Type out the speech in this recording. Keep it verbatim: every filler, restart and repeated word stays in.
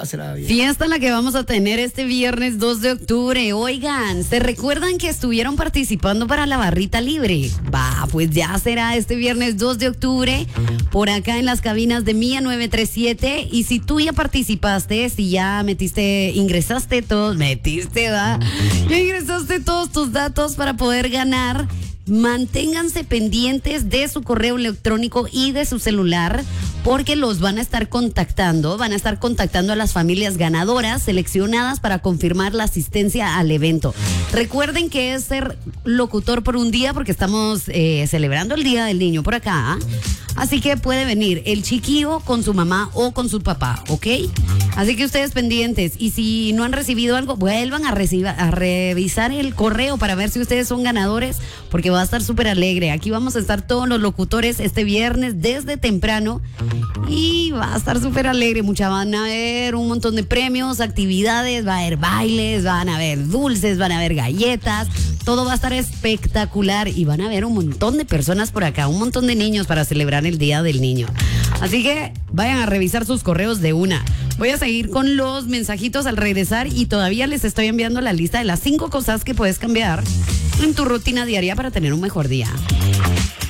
pásela bien. Fiesta la que vamos a tener este viernes dos de octubre. Oigan, ¿se recuerdan que estuvieron participando para la barrita libre? Va, pues ya será este viernes dos de octubre por acá en las cabinas de Mía nueve tres siete. Y si tú ya participaste, si ya metiste, ingresaste todos, metiste, va, ya ingresaste todos tus datos para poder ganar. Manténganse pendientes de su correo electrónico y de su celular porque los van a estar contactando, van a estar contactando a las familias ganadoras seleccionadas para confirmar la asistencia al evento. Recuerden que es ser locutor por un día porque estamos eh, celebrando el Día del Niño por acá, así que puede venir el chiquillo con su mamá o con su papá, ¿ok? Así que ustedes pendientes, y si no han recibido algo, vuelvan a, reciba, a revisar el correo para ver si ustedes son ganadores, porque va a estar súper alegre. Aquí vamos a estar todos los locutores este viernes desde temprano y va a estar súper alegre. Mucha, van a haber un montón de premios, actividades, va a haber bailes, van a haber dulces, van a haber galletas, todo va a estar espectacular y van a haber un montón de personas por acá, un montón de niños para celebrar el Día del Niño. Así que vayan a revisar sus correos de una. Voy a seguir con los mensajitos al regresar y todavía les estoy enviando la lista de las cinco cosas que puedes cambiar en tu rutina diaria para tener un mejor día.